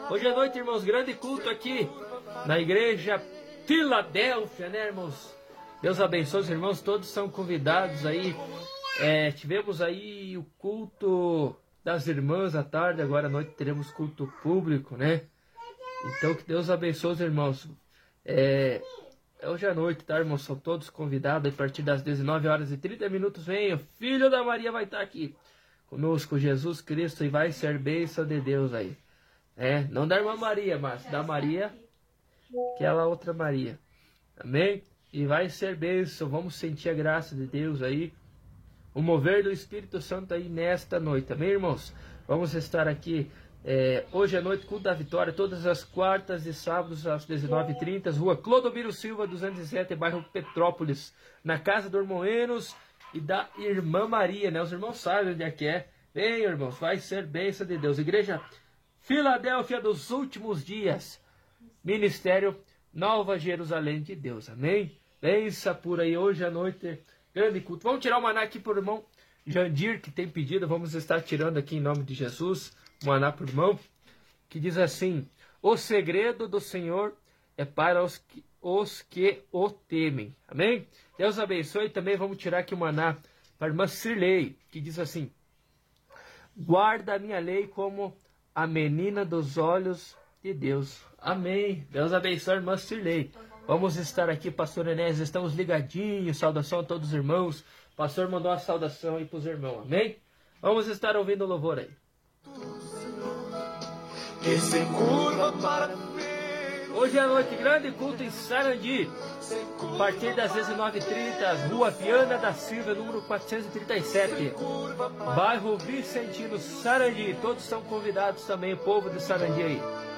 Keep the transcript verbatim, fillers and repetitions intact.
Hoje à noite, irmãos, grande culto aqui na igreja Filadélfia, né, irmãos? Deus abençoe os irmãos, todos são convidados aí. É, tivemos aí o culto das irmãs à tarde, agora à noite teremos culto público, né? Então que Deus abençoe os irmãos. É, hoje à noite, tá, irmãos? São todos convidados. A partir das dezenove horas e trinta minutos, venha. O Filho da Maria vai estar aqui conosco, Jesus Cristo, e vai ser bênção de Deus aí. É, não da irmã Maria, mas da Maria, aquela outra Maria. Amém? E vai ser bênção. Vamos sentir a graça de Deus aí. O mover do Espírito Santo aí nesta noite. Amém, irmãos? Vamos estar aqui é, hoje à noite, culto da vitória, todas as quartas e sábados às dezenove e trinta, rua Clodomiro Silva, duzentos e sete, bairro Petrópolis, na casa do irmão Enos e da irmã Maria, né? Os irmãos sabem onde é que é. Vem, irmãos, vai ser bênção de Deus. Igreja Filadélfia dos últimos dias, Ministério Nova Jerusalém de Deus. Amém? Bença por aí hoje à noite, grande culto. Vamos tirar o maná aqui para o irmão Jandir, que tem pedido. Vamos estar tirando aqui em nome de Jesus o maná para o irmão, que diz assim: o segredo do Senhor é para os que, os que o temem. Amém? Deus abençoe. Também vamos tirar aqui o maná para a irmã Sirlei, que diz assim: guarda a minha lei como a menina dos olhos de Deus. Amém. Deus abençoe a irmã Sirlei. Vamos estar aqui, pastor Enéas, estamos ligadinhos. Saudação a todos os irmãos. O pastor mandou uma saudação aí para os irmãos. Amém? Vamos estar ouvindo o louvor aí. Hoje à noite, grande culto em Sarandi. A partir das dezenove e trinta, Rua Viana da Silva, número quatrocentos e trinta e sete, bairro Vicentino, Sarandi. Todos são convidados também, o povo de Sarandi aí.